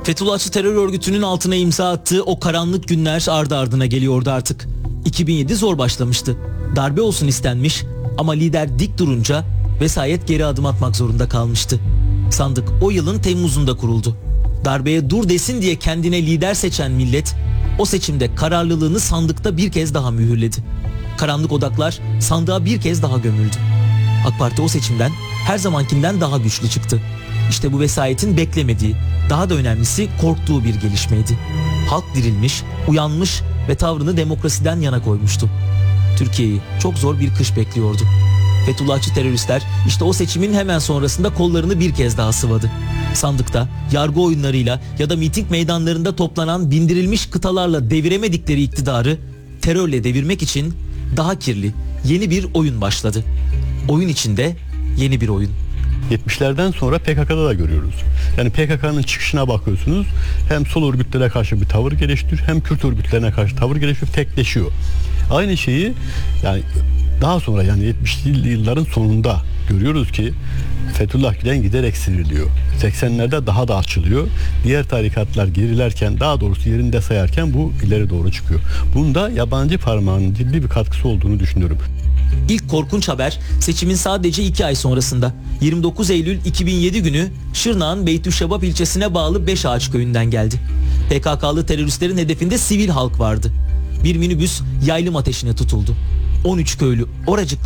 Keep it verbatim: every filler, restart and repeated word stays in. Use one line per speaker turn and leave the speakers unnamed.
Fethullahçı terör örgütünün altına imza attığı o karanlık günler ardı ardına geliyordu artık. iki bin yedi zor başlamıştı. Darbe olsun istenmiş ama lider dik durunca vesayet geri adım atmak zorunda kalmıştı. Sandık o yılın Temmuz'unda kuruldu. Darbeye dur desin diye kendine lider seçen millet o seçimde kararlılığını sandıkta bir kez daha mühürledi. Karanlık odaklar sandığa bir kez daha gömüldü. AK Parti o seçimden her zamankinden daha güçlü çıktı. İşte bu vesayetin beklemediği, daha da önemlisi korktuğu bir gelişmeydi. Halk dirilmiş, uyanmış ve tavrını demokrasiden yana koymuştu. Türkiye'yi çok zor bir kış bekliyordu. Fethullahçı teröristler işte o seçimin hemen sonrasında kollarını bir kez daha sıvadı. Sandıkta, yargı oyunlarıyla ya da miting meydanlarında toplanan bindirilmiş kıtalarla deviremedikleri iktidarı terörle devirmek için daha kirli, yeni bir oyun başladı. Oyun içinde yeni bir oyun.
yetmişlerden sonra P K K'da da görüyoruz. Yani P K K'nın çıkışına bakıyorsunuz. Hem sol örgütlere karşı bir tavır geliştiriyor, hem Kürt örgütlerine karşı tavır geliştiriyor, tekleşiyor. Aynı şeyi yani daha sonra yani yetmişli yılların sonunda görüyoruz ki Fethullah Gülen giderek sinirliyor. seksenlerde daha da açılıyor. Diğer tarikatlar gerilerken, daha doğrusu yerinde sayarken bu ileri doğru çıkıyor. Bunda yabancı parmağının ciddi bir katkısı olduğunu düşünüyorum.
İlk korkunç haber seçimin sadece iki ay sonrasında yirmi dokuz Eylül iki bin yedi günü Şırnak'ın Beytüşşebap ilçesine bağlı Beşağaç köyünden geldi. P K K'lı teröristlerin hedefinde sivil halk vardı. Bir minibüs yaylım ateşine tutuldu. on üç köylü oracıkta